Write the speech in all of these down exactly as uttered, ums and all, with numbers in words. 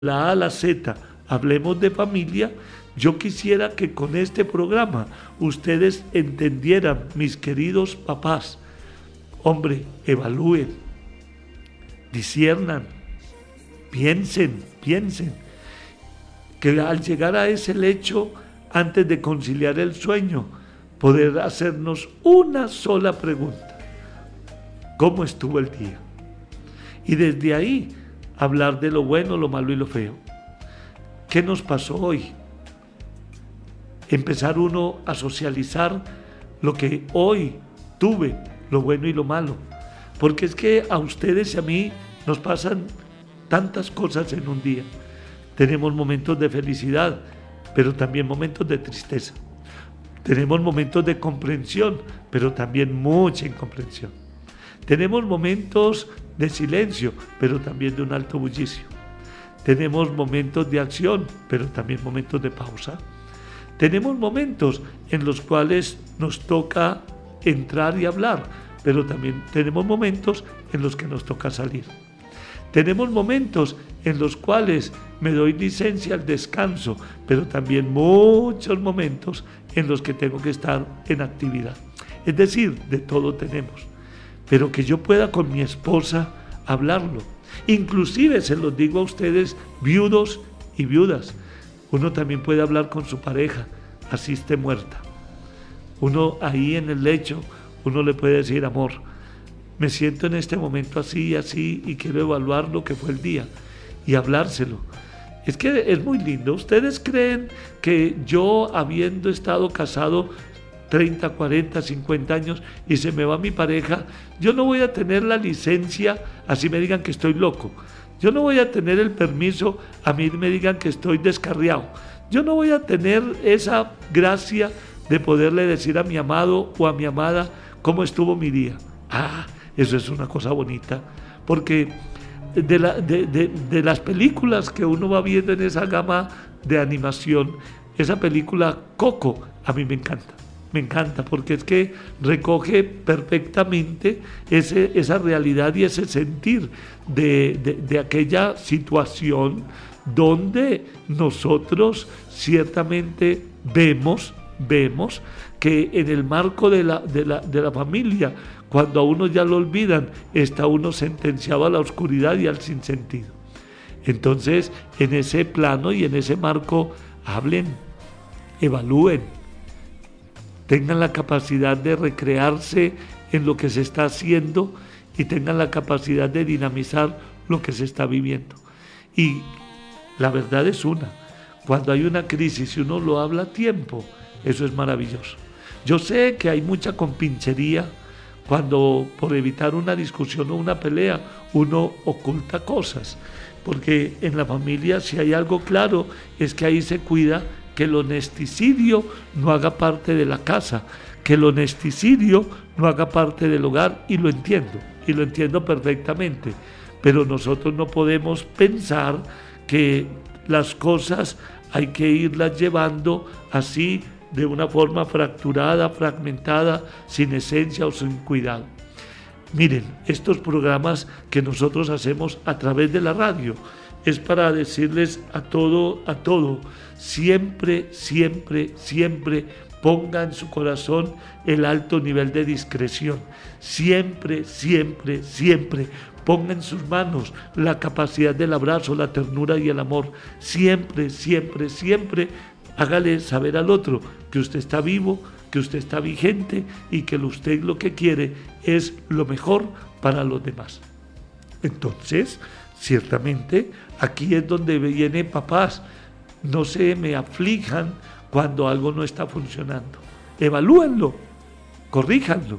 la A a la Z, hablemos de familia. Yo quisiera que con este programa ustedes entendieran, mis queridos papás, hombre, evalúen, disciernan, piensen, piensen, que al llegar a ese lecho, antes de conciliar el sueño, poder hacernos una sola pregunta: ¿cómo estuvo el día? Y desde ahí hablar de lo bueno, lo malo y lo feo. ¿Qué nos pasó hoy? Empezar uno a socializar lo que hoy tuve, lo bueno y lo malo. Porque es que a ustedes y a mí nos pasan tantas cosas en un día. Tenemos momentos de felicidad, pero también momentos de tristeza. Tenemos momentos de comprensión, pero también mucha incomprensión. Tenemos momentos de silencio, pero también de un alto bullicio. Tenemos momentos de acción, pero también momentos de pausa. Tenemos momentos en los cuales nos toca entrar y hablar, pero también tenemos momentos en los que nos toca salir. Tenemos momentos en los cuales me doy licencia al descanso, pero también muchos momentos en los que tengo que estar en actividad. Es decir, de todo tenemos. Pero que yo pueda con mi esposa hablarlo. Inclusive se los digo a ustedes, viudos y viudas. Uno también puede hablar con su pareja, así esté muerta. Uno ahí en el lecho, uno le puede decir: amor, me siento en este momento así y así y quiero evaluar lo que fue el día y hablárselo. Es que es muy lindo. ¿Ustedes creen que yo, habiendo estado casado treinta, cuarenta, cincuenta años y se me va mi pareja, yo no voy a tener la licencia, así me digan que estoy loco? Yo no voy a tener el permiso, a mí me digan que estoy descarriado. Yo no voy a tener esa gracia de poderle decir a mi amado o a mi amada cómo estuvo mi día. Ah, eso es una cosa bonita, porque de, la, de, de, de las películas que uno va viendo en esa gama de animación, esa película Coco a mí me encanta. Me encanta porque es que recoge perfectamente ese, esa realidad y ese sentir de, de, de aquella situación donde nosotros ciertamente vemos, vemos que en el marco de la, de la, de la familia, cuando a uno ya lo olvidan, está uno sentenciado a la oscuridad y al sinsentido. Entonces, en ese plano y en ese marco, hablen, evalúen, tengan la capacidad de recrearse en lo que se está haciendo y tengan la capacidad de dinamizar lo que se está viviendo. Y la verdad es una: cuando hay una crisis y uno lo habla a tiempo, eso es maravilloso. Yo sé que hay mucha compinchería cuando, por evitar una discusión o una pelea, uno oculta cosas, porque en la familia, si hay algo claro, es que ahí se cuida que el honesticidio no haga parte de la casa, que el honesticidio no haga parte del hogar, y lo entiendo, y lo entiendo perfectamente, pero nosotros no podemos pensar que las cosas hay que irlas llevando así, de una forma fracturada, fragmentada, sin esencia o sin cuidado. Miren, estos programas que nosotros hacemos a través de la radio es para decirles a todo, a todo, siempre, siempre, siempre ponga en su corazón el alto nivel de discreción. Siempre, siempre, siempre ponga en sus manos la capacidad del abrazo, la ternura y el amor. Siempre, siempre, siempre hágale saber al otro que usted está vivo, que usted está vigente y que usted lo que quiere es lo mejor para los demás. Entonces, ciertamente, aquí es donde viene, papás, no se me aflijan cuando algo no está funcionando. Evalúenlo, corríjanlo,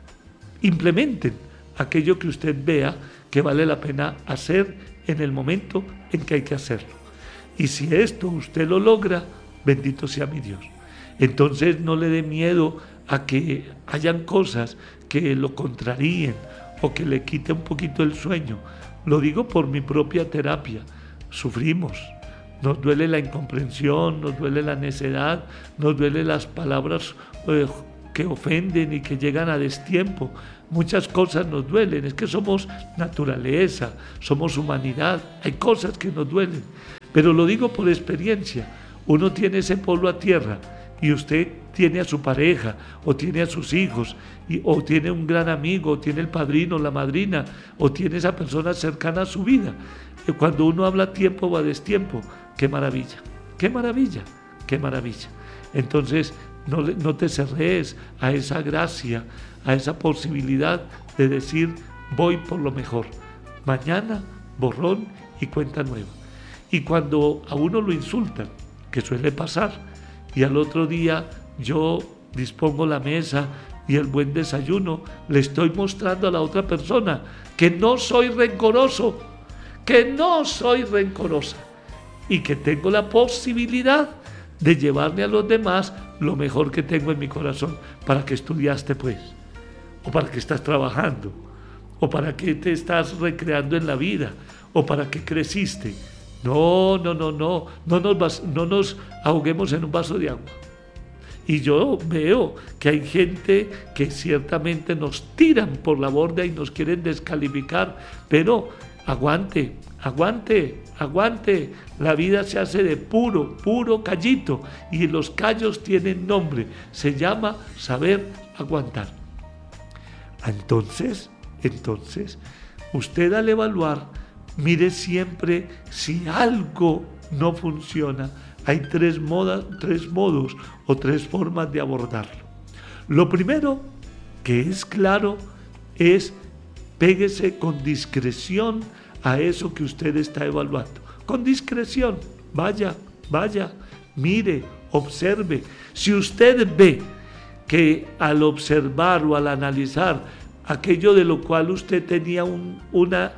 implementen aquello que usted vea que vale la pena hacer en el momento en que hay que hacerlo. Y si esto usted lo logra, bendito sea mi Dios. Entonces no le dé miedo a que hayan cosas que lo contraríen o que le quite un poquito el sueño. Lo digo por mi propia terapia. Sufrimos, nos duele la incomprensión, nos duele la necedad, nos duele las palabras eh, que ofenden y que llegan a destiempo. Muchas cosas nos duelen, es que somos naturaleza, somos humanidad, hay cosas que nos duelen, pero lo digo por experiencia. Uno tiene ese polvo a tierra y usted tiene a su pareja o tiene a sus hijos y, o tiene un gran amigo, o tiene el padrino, la madrina, o tiene esa persona cercana a su vida. Cuando uno habla a tiempo o a destiempo, qué maravilla, qué maravilla, qué maravilla. Entonces no, no te cerres a esa gracia, a esa posibilidad de decir voy por lo mejor. Mañana borrón y cuenta nueva. Y cuando a uno lo insultan, que suele pasar, y al otro día yo dispongo la mesa y el buen desayuno, le estoy mostrando a la otra persona que no soy rencoroso, que no soy rencorosa y que tengo la posibilidad de llevarle a los demás lo mejor que tengo en mi corazón. ¿Para qué estudiaste pues? ¿O para qué estás trabajando? ¿O para qué te estás recreando en la vida? ¿O para qué creciste? No, no, no, no, no nos, no nos ahoguemos en un vaso de agua. Y yo veo que hay gente que ciertamente nos tiran por la borda y nos quieren descalificar, pero aguante, aguante, aguante. La vida se hace de puro, puro callito y los callos tienen nombre, se llama saber aguantar. Entonces, entonces, usted al evaluar, mire siempre si algo no funciona. Hay tres, modas, tres modos o tres formas de abordarlo. Lo primero, que es claro, es péguese con discreción a eso que usted está evaluando. Con discreción, vaya, vaya, mire, observe. Si usted ve que al observar o al analizar aquello de lo cual usted tenía un, una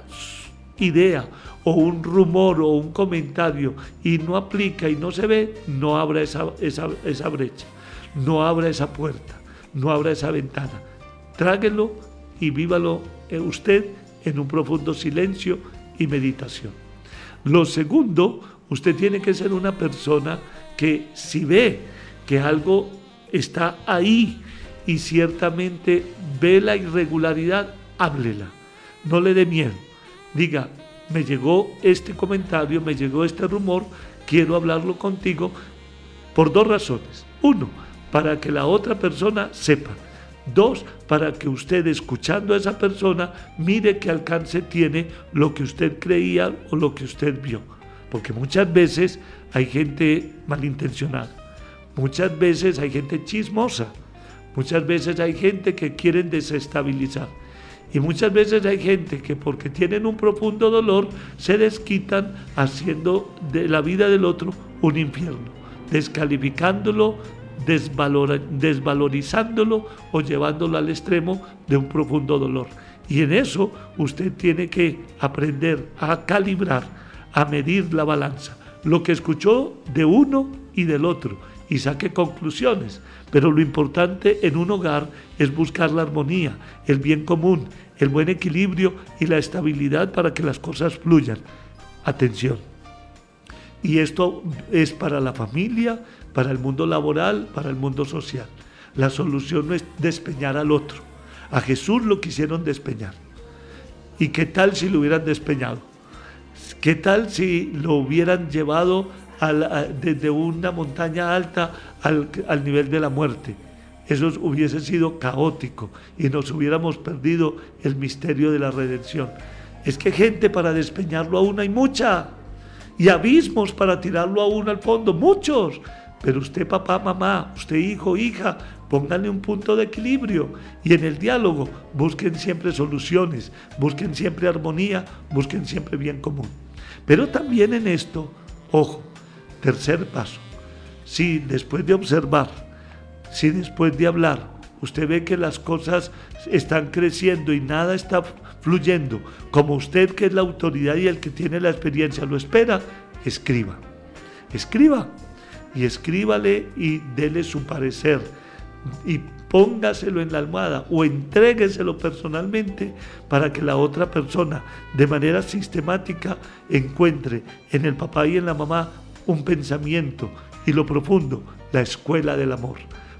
idea o un rumor o un comentario y no aplica y no se ve, no abra esa, esa, esa brecha, no abra esa puerta, no abra esa ventana. Tráguelo y vívalo usted en un profundo silencio y meditación. Lo segundo, usted tiene que ser una persona que si ve que algo está ahí y ciertamente ve la irregularidad, háblela, no le dé miedo. Diga, me llegó este comentario, me llegó este rumor, quiero hablarlo contigo por dos razones. Uno, para que la otra persona sepa. Dos, para que usted, escuchando a esa persona, mire qué alcance tiene lo que usted creía o lo que usted vio. Porque muchas veces hay gente malintencionada, muchas veces hay gente chismosa, muchas veces hay gente que quieren desestabilizar. Y muchas veces hay gente que porque tienen un profundo dolor se desquitan haciendo de la vida del otro un infierno, descalificándolo, desvalor, desvalorizándolo o llevándolo al extremo de un profundo dolor. Y en eso usted tiene que aprender a calibrar, a medir la balanza, lo que escuchó de uno y del otro, y saque conclusiones. Pero lo importante en un hogar es buscar la armonía, el bien común, el buen equilibrio y la estabilidad para que las cosas fluyan. Atención. Y esto es para la familia, para el mundo laboral, para el mundo social. La solución no es despeñar al otro. A Jesús lo quisieron despeñar. ¿Y qué tal si lo hubieran despeñado? ¿Qué tal si lo hubieran llevado a la, desde una montaña alta al, al nivel de la muerte? Eso hubiese sido caótico y nos hubiéramos perdido el misterio de la redención. Es que gente para despeñarlo a uno hay mucha, y abismos para tirarlo a uno al fondo, muchos. Pero usted, papá, mamá, usted, hijo, hija, pónganle un punto de equilibrio y en el diálogo busquen siempre soluciones, busquen siempre armonía, busquen siempre bien común. Pero también en esto, ojo, tercer paso, si después de observar, si después de hablar, usted ve que las cosas están creciendo y nada está fluyendo, como usted que es la autoridad y el que tiene la experiencia lo espera, escriba, escriba y escríbale y dele su parecer y póngaselo en la almohada o entrégueselo personalmente para que la otra persona de manera sistemática encuentre en el papá y en la mamá un pensamiento y lo profundo, la escuela del amor.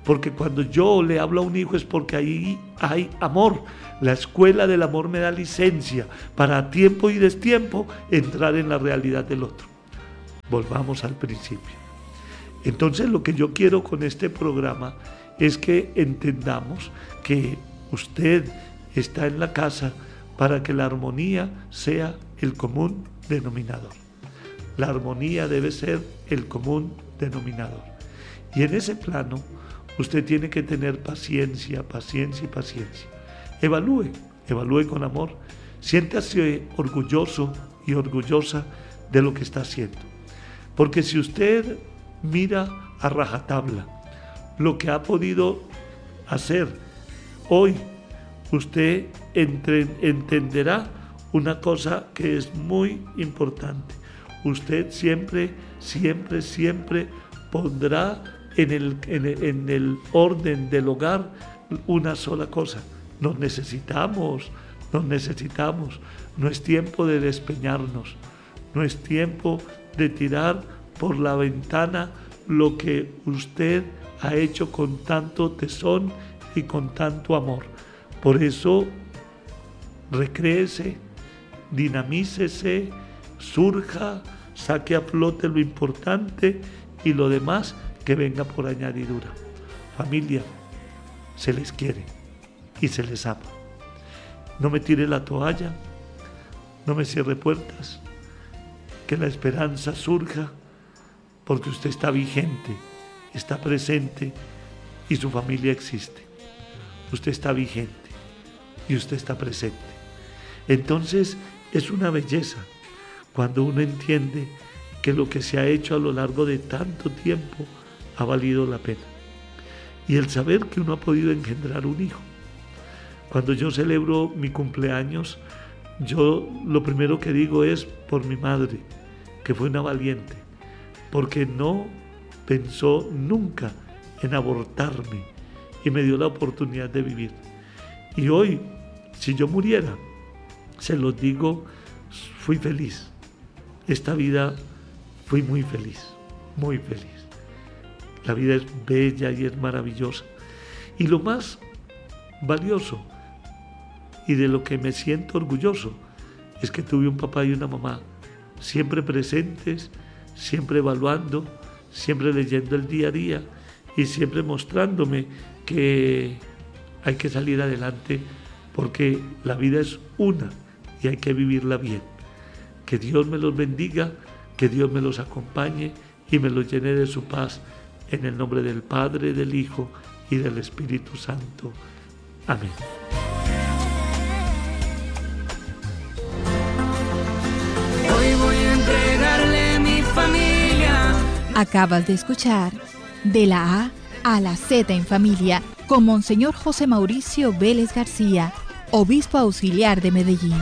porque cuando yo le hablo a un hijo es porque ahí hay amor. La escuela del amor me da licencia para a tiempo y destiempo entrar en la realidad del otro. Volvamos al principio. Entonces lo que yo quiero con este programa es que entendamos que usted está en la casa para que la armonía sea el común denominador. La armonía debe ser el común denominador. Y en ese plano, usted tiene que tener paciencia, paciencia y paciencia. Evalúe, evalúe con amor. Siéntase orgulloso y orgullosa de lo que está haciendo. Porque si usted mira a rajatabla lo que ha podido hacer hoy, usted entre, entenderá una cosa que es muy importante. Usted siempre, siempre, siempre pondrá en el, en el, en el orden del hogar una sola cosa. Nos necesitamos, nos necesitamos. No es tiempo de despeñarnos, no es tiempo de tirar por la ventana lo que usted ha hecho con tanto tesón y con tanto amor. Por eso, recréese, dinamícese, surja, saque a flote lo importante y lo demás que venga por añadidura. Familia, se les quiere y se les ama. No me tire la toalla, no me cierre puertas, que la esperanza surja porque usted está vigente, está presente y su familia existe. Usted está vigente y usted está presente. Entonces es una belleza cuando uno entiende que lo que se ha hecho a lo largo de tanto tiempo ha valido la pena. Y el saber que uno ha podido engendrar un hijo. Cuando yo celebro mi cumpleaños, yo lo primero que digo es por mi madre, que fue una valiente, porque no pensó nunca en abortarme y me dio la oportunidad de vivir. Y hoy, si yo muriera, se los digo, fui feliz. Esta vida fui muy feliz, muy feliz. La vida es bella y es maravillosa. Y lo más valioso y de lo que me siento orgulloso es que tuve un papá y una mamá siempre presentes, siempre evaluando, siempre leyendo el día a día y siempre mostrándome que hay que salir adelante porque la vida es una y hay que vivirla bien. Que Dios me los bendiga, que Dios me los acompañe y me los llene de su paz en el nombre del Padre, del Hijo y del Espíritu Santo. Amén. Hoy voy a entregarle mi familia. Acabas de escuchar De la A a la Z en Familia con Monseñor José Mauricio Vélez García, obispo auxiliar de Medellín.